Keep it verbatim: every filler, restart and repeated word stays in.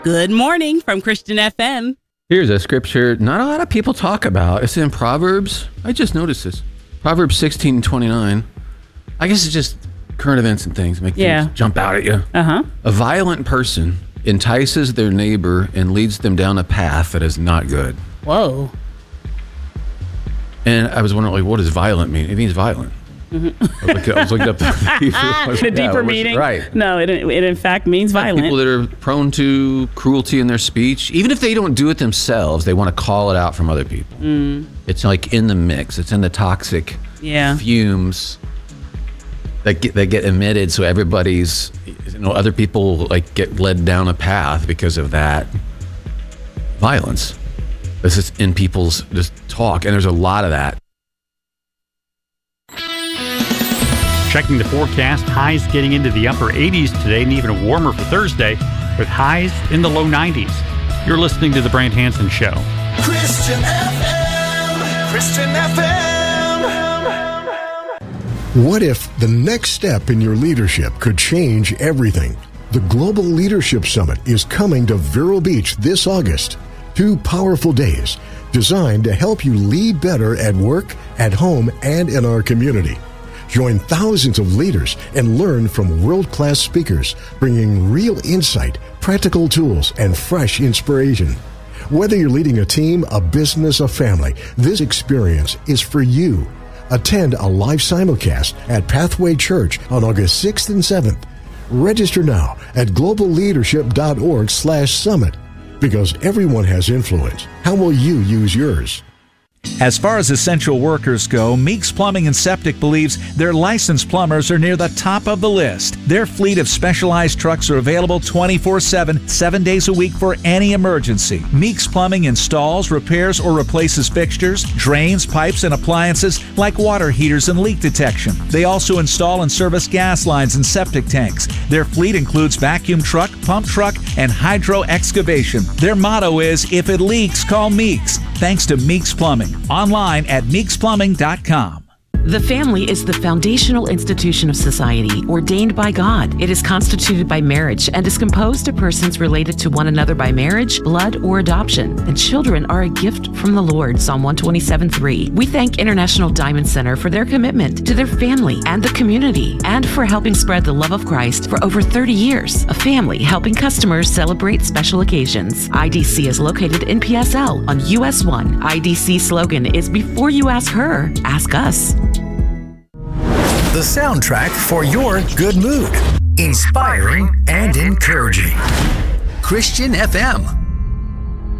Good morning from Christian F M. Here's a scripture not a lot of people talk about. It's in Proverbs. I just noticed this. Proverbs sixteen twenty-nine. I guess it's just current events and things make Yeah. things jump out at you. Uh-huh. A violent person entices their neighbor and leads them down a path that is not good. Whoa. And I was wondering, like, what does violent mean? It means violent. Mm-hmm. I, was looking, I was looking up the, the deeper what's- meaning. Right. No, it, it in fact means violent. People that are prone to cruelty in their speech, even if they don't do it themselves, they want to call it out from other people. Mm. It's like in the mix. It's in the toxic Yeah. fumes that get, that get emitted. So everybody's, you know, other people like get led down a path because of that violence. This is in people's just talk, and there's a lot of that. Checking the forecast, highs getting into the upper eighties today and even warmer for Thursday with highs in the low nineties. You're listening to The Brant Hansen Show. Christian F M. Christian F M. What if the next step in your leadership could change everything? The Global Leadership Summit is coming to Vero Beach this August. Two powerful days designed to help you lead better at work, at home, and in our community. Join thousands of leaders and learn from world-class speakers, bringing real insight, practical tools, and fresh inspiration. Whether you're leading a team, a business, a family, this experience is for you. Attend a live simulcast at Pathway Church on August sixth and seventh. Register now at globalleadership.org slash summit. Because everyone has influence. How will you use yours? As far as essential workers go, Meeks Plumbing and Septic believes their licensed plumbers are near the top of the list. Their fleet of specialized trucks are available twenty-four seven, seven days a week for any emergency. Meeks Plumbing installs, repairs, or replaces fixtures, drains, pipes, and appliances like water heaters and leak detection. They also install and service gas lines and septic tanks. Their fleet includes vacuum truck, pump truck, and hydro excavation. Their motto is, if it leaks, call Meeks. Thanks to Meeks Plumbing. Online at meeks plumbing dot com. The family is the foundational institution of society ordained by God. It is constituted by marriage and is composed of persons related to one another by marriage, blood, or adoption. And children are a gift from the Lord, Psalm one twenty-seven three. We thank International Diamond Center for their commitment to their family and the community, and for helping spread the love of Christ for over thirty years. A family helping customers celebrate special occasions. I D C is located in P S L on U S one. I D C slogan is, before you ask her, ask us. The soundtrack for your good mood. Inspiring and encouraging. Christian F M.